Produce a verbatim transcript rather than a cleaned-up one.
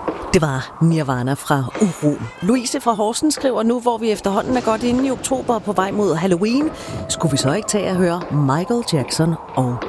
Det var Nirvana fra Uro. Louise fra Horsens skriver nu, hvor vi efterhånden er godt inde i oktober på vej mod Halloween, skulle vi så ikke tage at høre Michael Jackson og